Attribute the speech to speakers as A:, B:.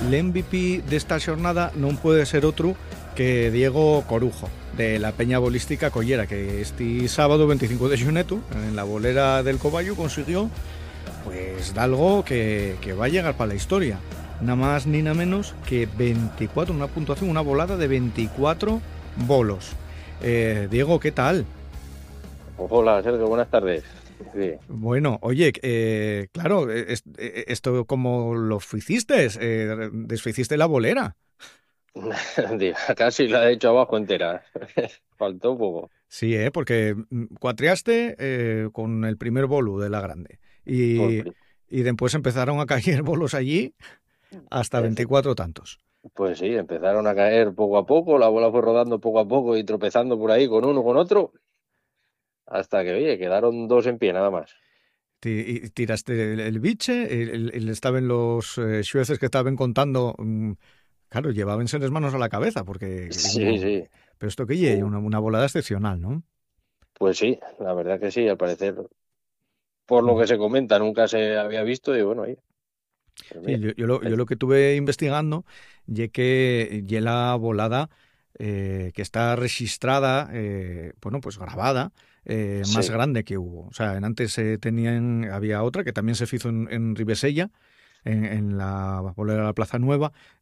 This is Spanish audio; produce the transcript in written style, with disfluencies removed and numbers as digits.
A: l'MVP desta xornada non puede ser outro que Diego Corujo, de la Peña Bolística Collera, que este sábado 25 de xuneto, en la bolera del Coballo, consiguió pues algo que va a llegar para la historia. Nada más ni nada menos que 24, una puntuación, una volada de 24 bolos. Diego, ¿qué tal?
B: Hola, Sergio, buenas tardes. Sí.
A: Bueno, oye, claro, esto como lo hiciste, desficiste la bolera.
B: Digo, casi la he hecho abajo entera. Faltó poco.
A: Sí, porque cuatriaste con el primer bolo de la grande
B: Por
A: y después empezaron a caer bolos allí hasta
B: efe-
A: 24 tantos.
B: Pues sí, empezaron a caer poco a poco, la bola fue rodando poco a poco y tropezando por ahí con uno, con otro, hasta que, oye, quedaron dos en pie nada más.
A: Y tiraste el biche, estaban los xueces que estaban contando, claro, llevábanse las manos a la cabeza, porque
B: Sí, sí.
A: pero esto que lleva una volada excepcional, ¿no?
B: Pues sí, la verdad que sí, al parecer, por lo
A: Ujú.
B: que se comenta, nunca se había visto y bueno, ahí, pues
A: Sí,
B: mira,
A: yo lo que estuve investigando y que ye la volada que está registrada, bueno, pues grabada, más
B: sí,
A: grande que hubo. O sea, en antes había otra que también se hizo en Ribesella, en la bolera de la Plaza Nueva,